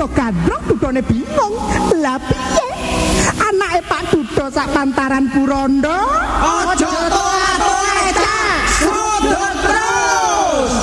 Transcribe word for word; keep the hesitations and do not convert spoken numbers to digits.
Duto gandrong Dudone bingung. Lah piye? Anake Pak Dudo sak pantaran Puranda Aja to